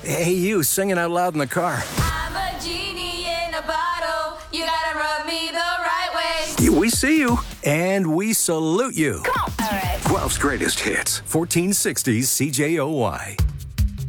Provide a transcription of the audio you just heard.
Hey, you singing out loud in the car. I'm a genie in a bottle. You gotta rub me the right way. We see you, and we salute you. Come on. All right. Guelph's greatest hits, 1460s CJOY.